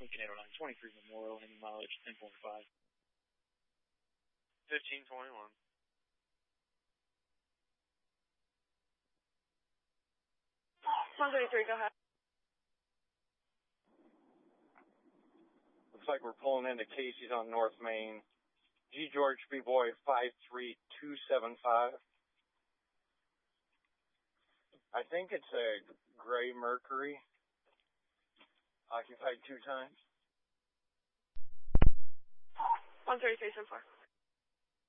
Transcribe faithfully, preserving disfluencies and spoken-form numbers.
Lincoln eight oh nine twenty-three Memorial, any mileage ten point five. fifteen twenty-one. one thirty-three, go ahead. Looks like we're pulling into Casey's on North Main. G. George B-Boy five three two seven five. I think it's a gray Mercury. Occupied two times. one thirty-three, seven four.